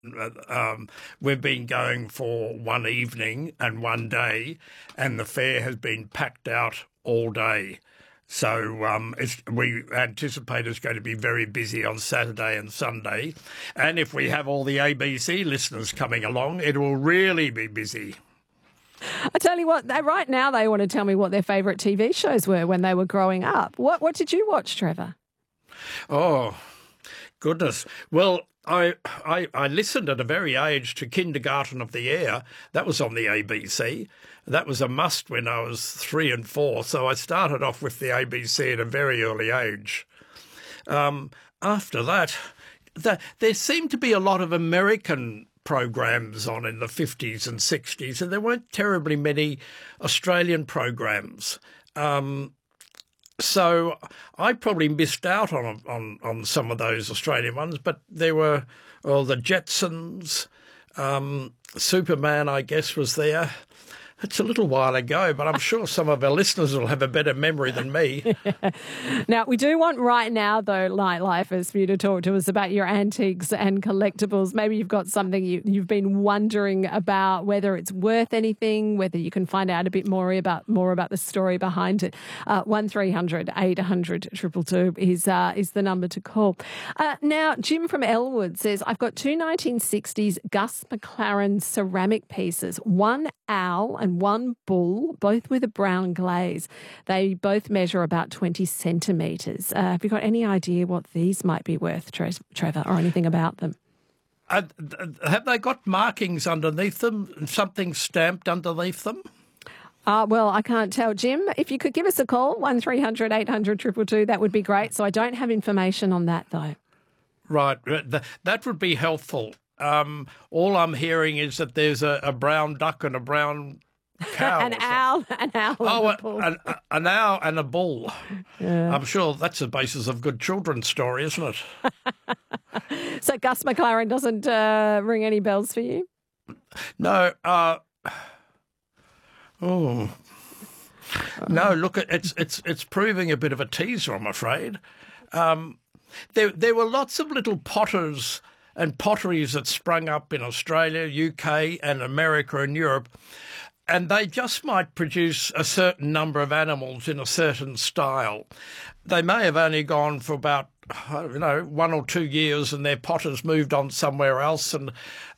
we've been going for one evening and one day, and the fair has been packed out all day. So we anticipate it's going to be very busy on Saturday and Sunday. And if we have all the ABC listeners coming along, it will really be busy. I tell you what, right now they want to tell me what their favourite TV shows were when they were growing up. What did you watch, Trevor? Oh, goodness. Well, I listened at a very age to Kindergarten of the Air. That was on the ABC. That was a must when I was 3 and 4. So I started off with the ABC at a very early age. After that, there seemed to be a lot of American programs on in the 50s and 60s, and there weren't terribly many Australian programs. So I probably missed out on some of those Australian ones, but there were the Jetsons, Superman, I guess, was there. It's a little while ago, but I'm sure some of our listeners will have a better memory than me. Now, we do want right now, though, Nightlifers, for you to talk to us about your antiques and collectibles. Maybe you've got something you've been wondering about, whether it's worth anything, whether you can find out a bit more about the story behind it. 1300 800 222 is the number to call. Now, Jim from Elwood says, I've got two 1960s Gus McLaren ceramic pieces, one owl and one bull, both with a brown glaze. They both measure about 20 centimetres. Have you got any idea what these might be worth, Trevor, or anything about them? Have they got markings underneath them, something stamped underneath them? Well, I can't tell. Jim, if you could give us a call, 1300 800 222, that would be great. So I don't have information on that, though. Right. That would be helpful. All I'm hearing is that there's a brown duck and a brown cow. An owl and a bull. An owl and a bull. Yeah. I'm sure that's the basis of good children's story, isn't it? So Gus McLaren doesn't ring any bells for you? No. No, look, it's proving a bit of a teaser, I'm afraid. There were lots of little potters and potteries that sprung up in Australia, UK and America and Europe, and they just might produce a certain number of animals in a certain style. They may have only gone for about, 1 or 2 years, and their potters moved on somewhere else. And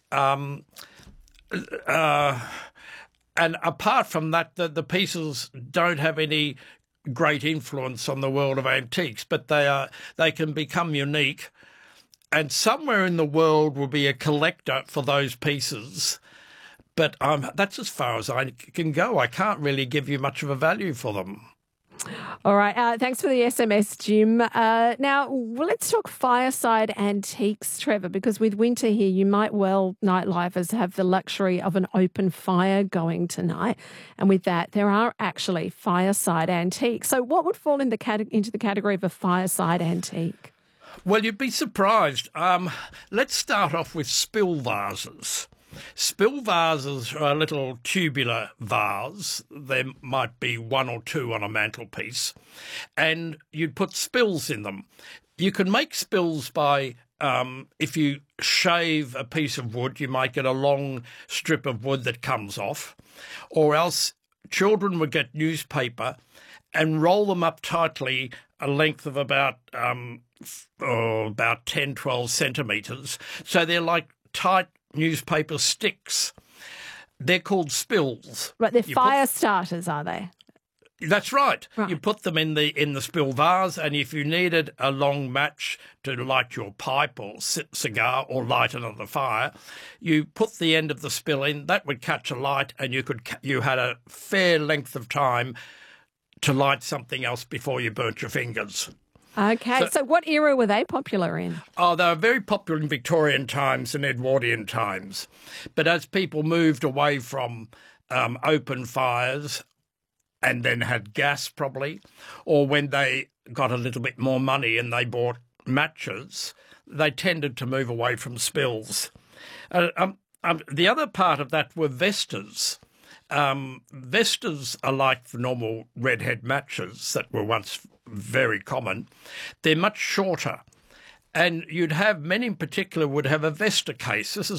apart from that, the pieces don't have any great influence on the world of antiques, but they can become unique. And somewhere in the world will be a collector for those pieces. But that's as far as I can go. I can't really give you much of a value for them. All right. Thanks for the SMS, Jim. Now, let's talk fireside antiques, Trevor, because with winter here, you might Nightlifers, have the luxury of an open fire going tonight. And with that, there are actually fireside antiques. So what would fall into the category of a fireside antique? Well, you'd be surprised. Let's start off with spill vases. Spill vases are a little tubular vase. There might be 1 or 2 on a mantelpiece, and you'd put spills in them. You can make spills by, if you shave a piece of wood, you might get a long strip of wood that comes off, or else children would get newspaper and roll them up tightly a length of about 10, 12 centimetres. So they're like tight newspaper sticks. They're called spills. Right, they're fire starters, are they? That's right. You put them in the spill vase, and if you needed a long match to light your pipe or cigar or light another fire, you put the end of the spill in. That would catch a light, and you had a fair length of time to light something else before you burnt your fingers. Okay, so what era were they popular in? Oh, they were very popular in Victorian times and Edwardian times. But as people moved away from open fires and then had gas probably, or when they got a little bit more money and they bought matches, they tended to move away from spills. The other part of that were vestas. Vestas are like the normal redhead matches that were once very common. They're much shorter. And men in particular would have a Vesta case. This is